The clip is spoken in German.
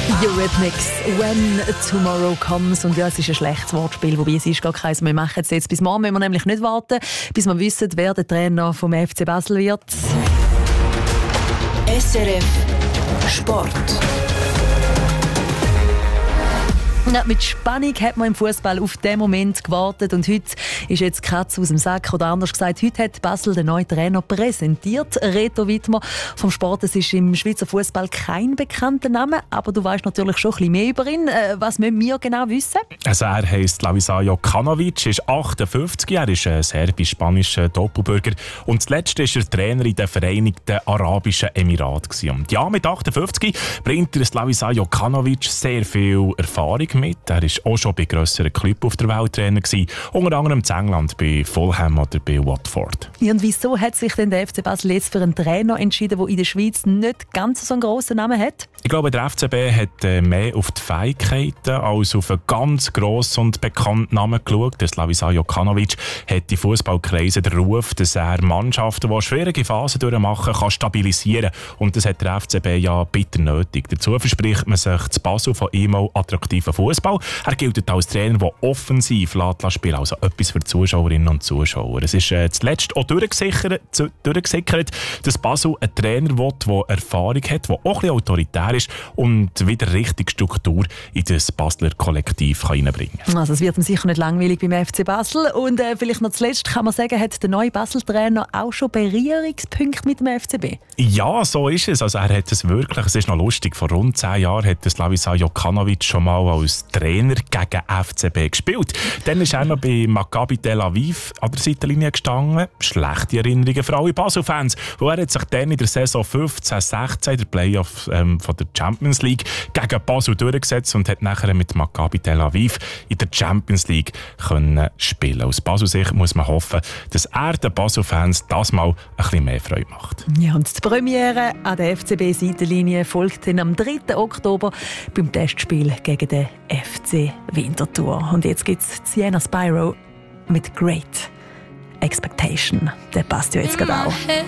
Eurythmics, When Tomorrow Comes. Und ja, es ist ein schlechtes Wortspiel, wobei es ist gar keins. Wir machen es jetzt. Bis morgen müssen wir nämlich nicht warten, bis wir wissen, wer der Trainer vom FC Basel wird. SRF Sport. Ja, mit Spannung hat man im Fußball auf diesen Moment gewartet und heute ist jetzt die Katze aus dem Sack, oder anders gesagt, heute hat Basel den neuen Trainer präsentiert. Reto Wittmer vom Sport. Es ist im Schweizer Fußball kein bekannter Name, aber du weißt natürlich schon ein bisschen mehr über ihn. Was müssen wir genau wissen? Also er heisst Slaviša Jokanović, ist 58, er ist ein serbisch-spanischer Doppelbürger und zuletzt war er Trainer in den Vereinigten Arabischen Emiraten. Und ja, mit 58 bringt der Slaviša Jokanović sehr viel Erfahrung mit. Er war auch schon bei grösseren Clubs auf der Welt Trainer gewesen, unter anderem in England bei Fulham oder bei Watford. Ja, und wieso hat sich denn der FC Basel jetzt für einen Trainer entschieden, der in der Schweiz nicht ganz so einen grossen Namen hat? Ich glaube, der FCB hat mehr auf die Fähigkeiten als auf einen ganz grossen und bekannten Namen geschaut. Der Slaviša Jokanović hat in Fußballkreisen den Ruf, dass er Mannschaften, die schwierige Phasen durchmachen, kann stabilisieren. Und das hat der FCB ja bitter nötig. Dazu verspricht man sich zu Basel von ihm auch attraktiven Fußball. Er gilt als Trainer, der offensiv spielt, also etwas für die Zuschauerinnen und Zuschauer. Es ist zuletzt auch durchgesickert, dass Basel einen Trainer will, der Erfahrung hat, der auch ein bisschen autoritär ist und wieder richtig Struktur in das Basler Kollektiv reinbringen kann. Also es wird ihm sicher nicht langweilig beim FC Basel. Und vielleicht noch zuletzt kann man sagen, hat der neue Basel-Trainer auch schon Berührungspunkte mit dem FCB? Ja, so ist es. Also er hat es wirklich, es ist noch lustig, vor rund 10 Jahren hat Slaviša Jokanović schon mal als Trainer gegen FCB gespielt. Dann ist er noch bei Maccabi Tel Aviv an der Seitenlinie gestanden. Schlechte Erinnerungen für alle Basel-Fans. Er hat sich dann in der Saison 15/16 in der Playoff von der Champions League gegen Basel durchgesetzt und hat nachher mit Maccabi Tel Aviv in der Champions League können spielen. Aus Basel-Sicht muss man hoffen, dass er den Basel-Fans das mal ein bisschen mehr Freude macht. Ja, und die Premiere an der FCB-Seitenlinie folgt dann am 3. Oktober beim Testspiel gegen den FC Winterthur. Und jetzt gibt es Sienna Spyro mit Great Expectation. Der passt ja jetzt gerade auch.